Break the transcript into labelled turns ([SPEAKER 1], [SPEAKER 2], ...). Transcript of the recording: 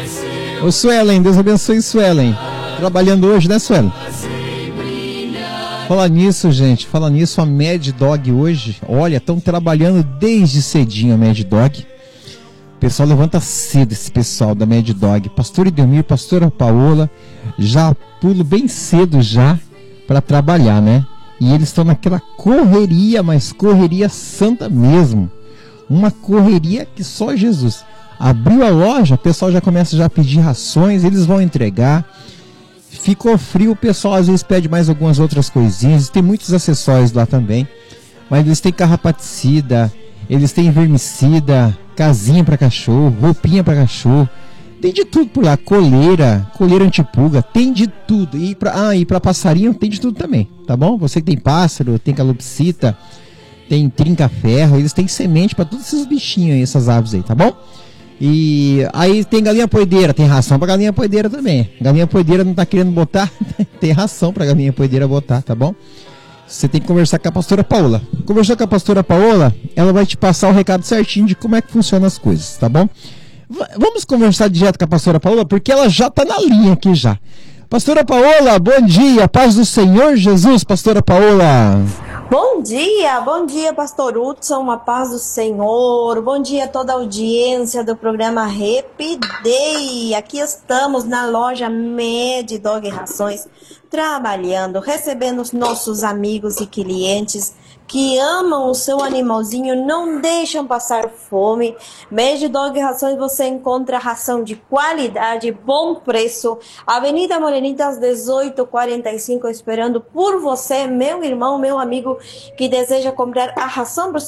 [SPEAKER 1] Ô Suelen, Deus abençoe Suelen. Trabalhando hoje, né, Suelen? Fala nisso, gente. Fala nisso, a Mad Dog hoje. Olha, estão trabalhando desde cedinho a Mad Dog. O pessoal levanta cedo, esse pessoal da Mad Dog. Pastor Edelmir, pastora Paola, já pulo bem cedo já para trabalhar, né? E eles estão naquela correria, mas correria santa mesmo. Uma correria que só Jesus. Abriu a loja, o pessoal já começa já a pedir rações, eles vão entregar. Ficou frio, o pessoal às vezes pede mais algumas outras coisinhas. Tem muitos acessórios lá também. Mas eles têm carrapaticida, eles têm vermicida, casinha para cachorro, roupinha para cachorro. Tem de tudo por lá, coleira antipulga, tem de tudo. E para passarinho tem de tudo também, tá bom? Você que tem pássaro, tem calopsita, tem trinca-ferro, eles têm semente para todos esses bichinhos aí, essas aves aí, tá bom? E aí tem galinha poideira, tem ração pra galinha poideira também. Galinha poideira não tá querendo botar, tem ração pra galinha poideira botar, tá bom? Você tem que conversar com a pastora Paola. Conversou com a pastora Paola, ela vai te passar o recado certinho de como é que funcionam as coisas, tá bom? Vamos conversar direto com a pastora Paola, porque ela já tá na linha aqui já. Pastora Paola, bom dia, paz do Senhor Jesus, pastora Paola.
[SPEAKER 2] Bom dia, pastor Hudson, a paz do Senhor. Bom dia a toda a audiência do programa Happy Day. Aqui estamos na loja Mad Dog Rações, trabalhando, recebendo os nossos amigos e clientes que amam o seu animalzinho, não deixam passar fome. Mad Dog Rações, você encontra ração de qualidade, bom preço. Avenida Morenitas 1845, esperando por você, meu irmão, meu amigo, que deseja comprar a ração para